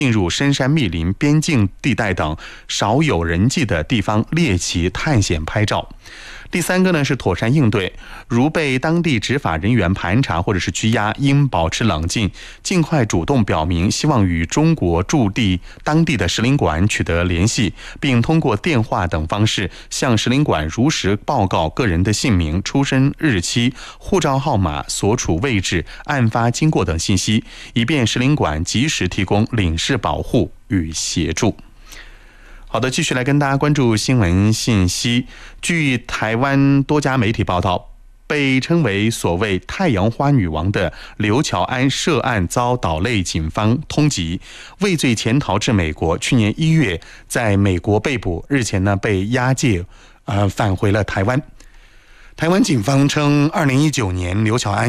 进入深山密林、边境地带等少有人迹的地方猎奇探险拍照。第三个呢是妥善应对，如被当地执法人员盘查或者是拘押，应保持冷静，尽快主动表明希望与中国驻当地的使领馆取得联系，并通过电话等方式向使领馆如实报告个人的姓名、出生日期、护照号码、所处位置、案发经过等信息，以便使领馆及时提供领事保护与协助。好的，继续来跟大家关注新闻信息。据台湾多家媒体报道，被称为所谓太阳花女王的刘乔安涉案遭岛内警方通缉，畏罪潜逃至美国，去年1月在美国被捕，日前呢被押解返回了台湾。台湾警方称2019年刘乔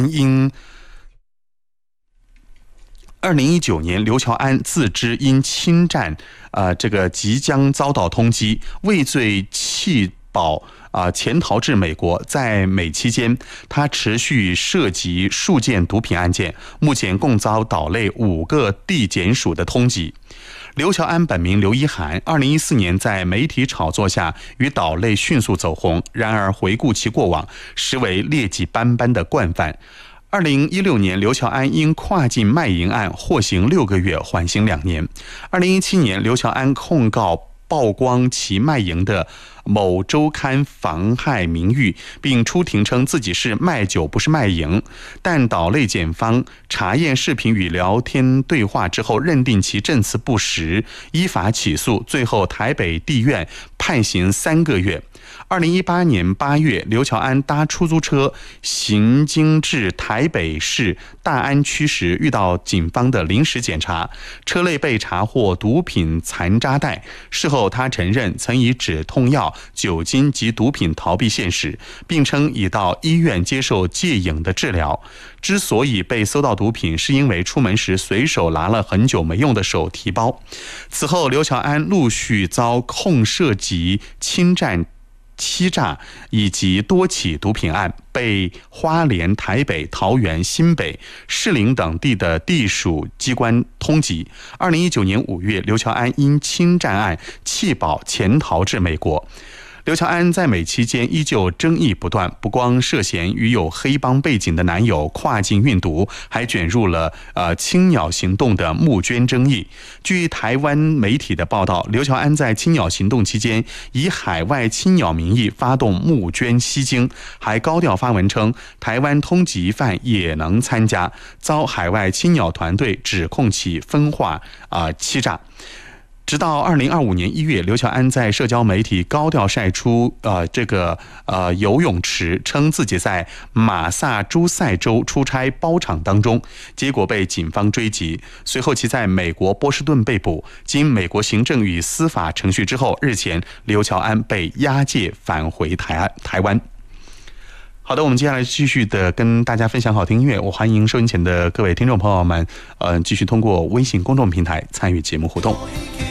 安自知因侵占即将遭到通缉，畏罪弃保潜逃至美国。在美期间，他持续涉及数件毒品案件，目前共遭岛内5个地检署的通缉。刘乔安本名刘一涵，2014年在媒体炒作下与岛内迅速走红，然而回顾其过往，实为劣迹斑斑的惯犯。2016年，刘乔安因跨境卖淫案获刑6个月，缓刑2年。2017年，刘乔安控告曝光其卖淫的某周刊妨害名誉，并出庭称自己是卖酒不是卖淫，但岛内检方查验视频与聊天对话之后，认定其证词不实，依法起诉，最后台北地院判刑3个月。2018年8月，刘乔安搭出租车行经至台北市大安区时，遇到警方的临时检查，车内被查获毒品残渣袋。事后他承认曾以止痛药、酒精及毒品逃避现实，并称已到医院接受戒瘾的治疗。之所以被搜到毒品，是因为出门时随手拿了很久没用的手提包。此后，刘乔安陆续遭控涉及侵占、欺诈以及多起毒品案，被花莲、台北、桃园、新北、士林等地的地属机关通缉。2019年5月，刘乔安因侵占案弃保潜逃至美国。刘乔安在美期间依旧争议不断，不光涉嫌与有黑帮背景的男友跨境运毒，还卷入了青鸟行动的募捐争议。据台湾媒体的报道，刘乔安在青鸟行动期间以海外青鸟名义发动募捐吸金，还高调发文称台湾通缉犯也能参加，遭海外青鸟团队指控其分化欺诈。直到2025年1月，刘乔安在社交媒体高调晒出游泳池，称自己在马萨诸塞州出差包场当中，结果被警方追击。随后其在美国波士顿被捕，经美国行政与司法程序之后，日前刘乔安被押解返回台湾。好的，我们接下来继续的跟大家分享好听音乐。我欢迎收音前的各位听众朋友们，继续通过微信公众平台参与节目互动。